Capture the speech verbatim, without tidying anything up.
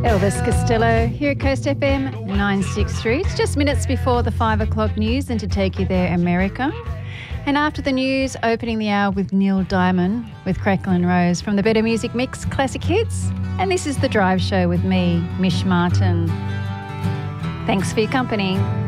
Elvis Costello here at Coast F M nine sixty-three. It's just minutes before the five o'clock news and to take you there, America. And after the news, opening the hour with Neil Diamond with Crackle and Rose from the Better Music Mix Classic Hits. And this is The Drive Show with me, Mish Martin. Thanks for your company.